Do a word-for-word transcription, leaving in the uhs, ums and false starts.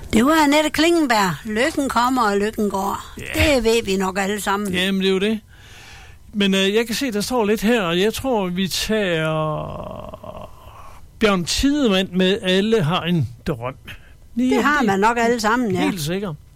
Det var Annette Klingenberg. Lykken kommer, og lykken går. Ja. Det ved vi nok alle sammen. Jamen, det er jo det. Men øh, jeg kan se, der står lidt her, og jeg tror, vi tager Bjørn Tidemand med Alle har en drøm. Det har man nok alle sammen, ja. Helt sikkert.